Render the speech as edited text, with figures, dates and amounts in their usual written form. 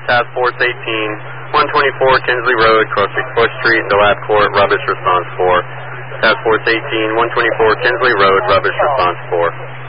Task Force 18, 124 Kinsley Road, crossing Bush Street, Delap Court, rubbish response 4. Task Force 18, 124 Kinsley Road, rubbish response 4.